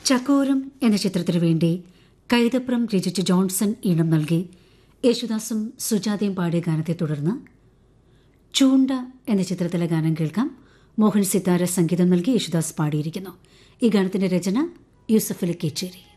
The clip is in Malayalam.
ചക്കോരം എന്ന ചിത്രത്തിനു വേണ്ടി കൈതപ്രം രചിച്ച് ജോൺസൺ ഈണം നൽകി യേശുദാസും സുജാതയും പാടിയ ഗാനത്തെ തുടർന്ന് ചൂണ്ട എന്ന ചിത്രത്തിലെ ഗാനം കേൾക്കാം. മോഹൻ സിത്താര സംഗീതം നൽകി യേശുദാസ് പാടിയിരിക്കുന്നു. ഈ ഗാനത്തിന്റെ രചന യൂസഫ് അലി കേച്ചേരി.